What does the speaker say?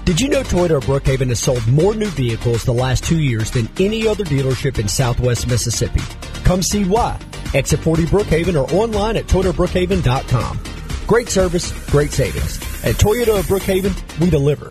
Did you know Toyota of Brookhaven has sold more new vehicles the last 2 years than any other dealership in Southwest Mississippi? Come see why. Exit 40 Brookhaven or online at ToyotaBrookhaven.com. Great service, great savings. At Toyota of Brookhaven, we deliver.